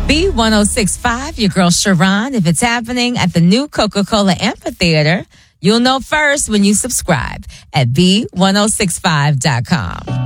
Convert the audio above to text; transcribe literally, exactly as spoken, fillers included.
B one oh six point five, your girl Sharon. If it's happening at the new Coca-Cola Amphitheater, you'll know first when you subscribe at B ten sixty-five dot com.